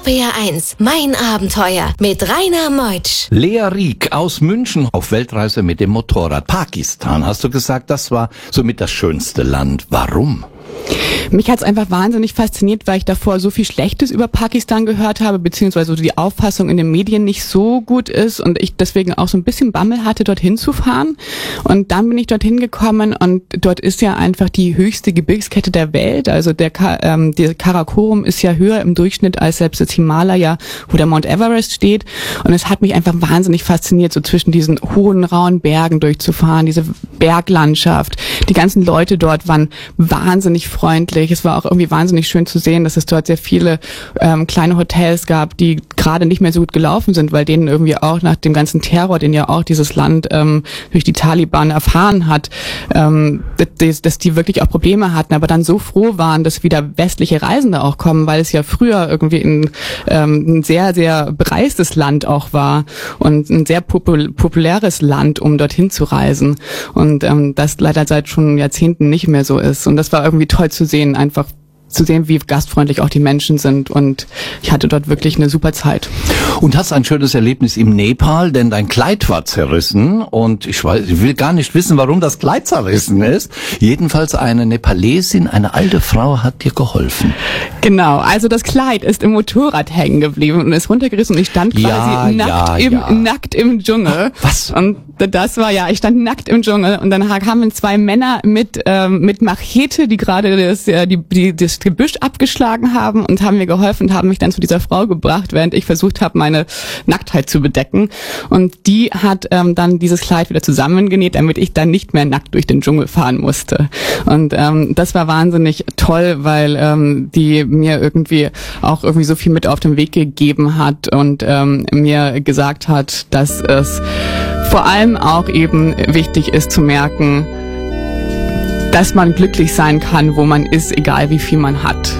RPR 1, mein Abenteuer mit Rainer Meutsch. Lea Rieck aus München auf Weltreise mit dem Motorrad. Pakistan, hast du gesagt, das war somit das schönste Land. Warum? Mich hat's einfach wahnsinnig fasziniert, weil ich davor so viel Schlechtes über Pakistan gehört habe, beziehungsweise die Auffassung in den Medien nicht so gut ist und ich deswegen auch so ein bisschen Bammel hatte, dorthin zu fahren. Und dann bin ich dorthin gekommen und dort ist ja einfach die höchste Gebirgskette der Welt. Also der Karakorum ist ja höher im Durchschnitt als selbst das Himalaya, wo der Mount Everest steht. Und es hat mich einfach wahnsinnig fasziniert, so zwischen diesen hohen, rauen Bergen durchzufahren, diese Berglandschaft. Die ganzen Leute dort waren wahnsinnig freundlich. Es war auch irgendwie wahnsinnig schön zu sehen, dass es dort sehr viele kleine Hotels gab, die gerade nicht mehr so gut gelaufen sind, weil denen irgendwie auch nach dem ganzen Terror, den ja auch dieses Land durch die Taliban erfahren hat, dass die wirklich auch Probleme hatten, aber dann so froh waren, dass wieder westliche Reisende auch kommen, weil es ja früher irgendwie ein sehr, sehr bereistes Land auch war und ein sehr populäres Land, um dorthin zu reisen. Und das leider seit schon Jahrzehnten nicht mehr so ist. Und das war irgendwie toll zu sehen, einfach zu sehen, wie gastfreundlich auch die Menschen sind, und ich hatte dort wirklich eine super Zeit. Und hast ein schönes Erlebnis im Nepal, denn dein Kleid war zerrissen und ich will gar nicht wissen, warum das Kleid zerrissen ist. Jedenfalls eine Nepalesin, eine alte Frau hat dir geholfen. Genau, also das Kleid ist im Motorrad hängen geblieben und ist runtergerissen und ich stand quasi nackt im Dschungel. Was? Und das war ich stand nackt im Dschungel und dann kamen zwei Männer mit Machete, die gerade das Gebüsch abgeschlagen haben und haben mir geholfen und haben mich dann zu dieser Frau gebracht, während ich versucht habe, meine Nacktheit zu bedecken. Und die hat dann dieses Kleid wieder zusammengenäht, damit ich dann nicht mehr nackt durch den Dschungel fahren musste. Und das war wahnsinnig toll, weil die mir irgendwie so viel mit auf den Weg gegeben hat und mir gesagt hat, dass es vor allem auch eben wichtig ist zu merken, dass man glücklich sein kann, wo man ist, egal wie viel man hat.